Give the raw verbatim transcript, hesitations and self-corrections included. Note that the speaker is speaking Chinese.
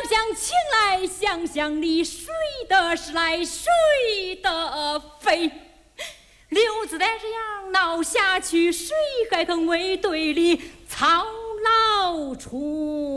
想情来想想离，谁的是来谁的非？刘子再这样闹下去，谁还肯为对立操劳出？